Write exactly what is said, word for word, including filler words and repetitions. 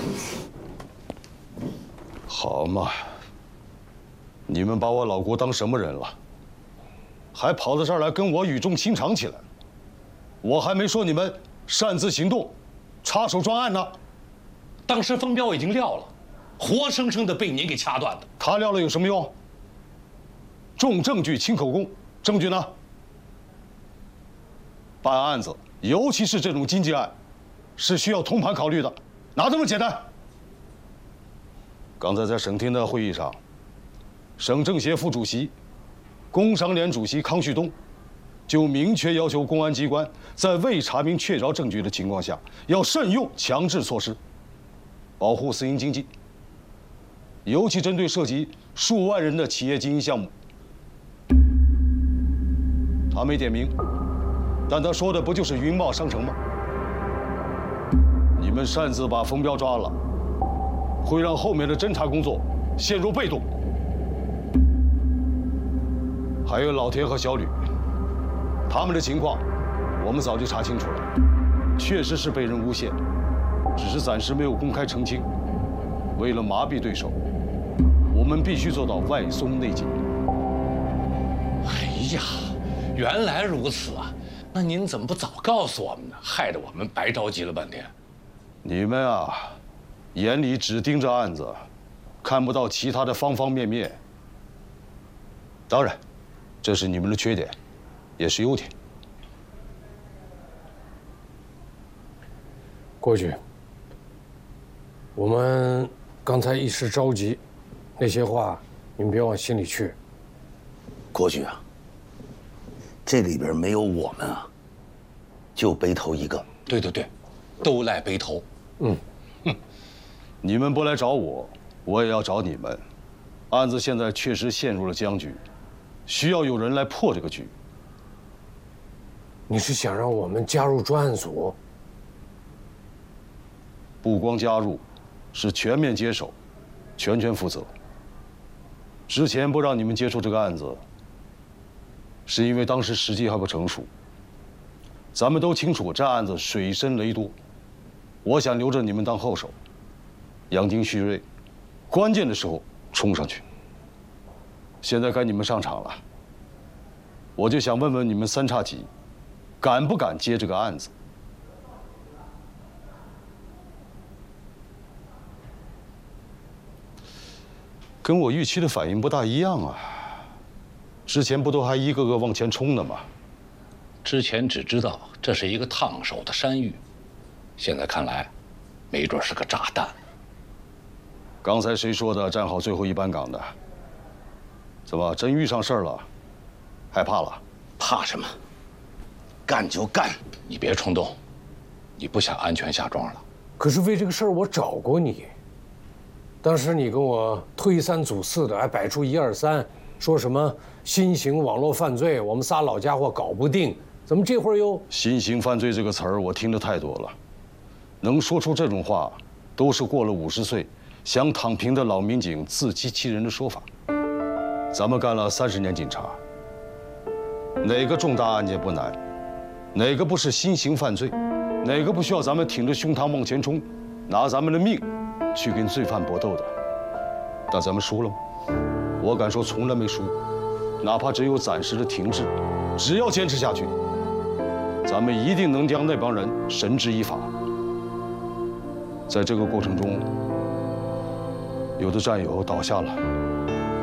好嘛，你们把我老郭当什么人了？还跑到这儿来跟我语重心长起来？我还没说你们擅自行动，插手专案呢。 当时风标已经撂了，活生生的被您给掐断的。 他撂了有什么用？重证据轻口供，证据呢？办案子，尤其是这种经济案，是需要通盘考虑的，哪这么简单？刚才在省厅的会议上，省政协副主席、工商联主席康旭东就明确要求公安机关在未查明确凿证据的情况下，要慎用强制措施，保护私营经济，尤其针对涉及数万人的企业经营项目。他没点名，但他说的不就是云茂商城吗？你们擅自把冯彪抓了，会让后面的侦查工作陷入被动。还有老田和小吕，他们的情况我们早就查清楚了，确实是被人诬陷，只是暂时没有公开澄清。为了麻痹对手，我们必须做到外松内紧。 哎呀，原来如此啊！那您怎么不早告诉我们呢？害得我们白着急了半天。 你们啊，眼里只盯着案子，看不到其他的方方面面。当然，这是你们的缺点，也是优点。 郭局，我们刚才一时着急，那些话你们别往心里去。 郭局啊，这里边没有我们啊，就背头一个。 对对对，都赖背头。 嗯， 哼，你们不来找我，我也要找你们。案子现在确实陷入了僵局，需要有人来破这个局。 你是想让我们加入专案组？ 不光加入，是全面接手，全权负责。之前不让你们接触这个案子，是因为当时时机还不成熟。咱们都清楚这案子水深雷多，我想留着你们当后手，养精蓄锐，关键的时候冲上去。现在该你们上场了，我就想问问你们三叉戟，敢不敢接这个案子？跟我预期的反应不大一样啊！之前不都还一个个往前冲呢吗？ 之前只知道这是一个烫手的山芋，现在看来，没准是个炸弹。 刚才谁说的站好最后一班岗的？怎么真遇上事儿了？害怕了？ 怕什么？干就干！ 你别冲动，你不想安全下庄了？ 可是为这个事儿我找过你，当时你跟我推三阻四的，还摆出一二三，说什么新型网络犯罪，我们仨老家伙搞不定。怎么这会儿又新型犯罪这个词儿我听得太多了，能说出这种话，都是过了五十岁想躺平的老民警自欺欺人的说法。咱们干了三十年警察，哪个重大案件不难？哪个不是新型犯罪？哪个不需要咱们挺着胸膛往前冲，拿咱们的命去跟罪犯搏斗的？但咱们输了吗？我敢说从来没输，哪怕只有暂时的停滞，只要坚持下去，咱们一定能将那帮人绳之以法。在这个过程中，有的战友倒下了，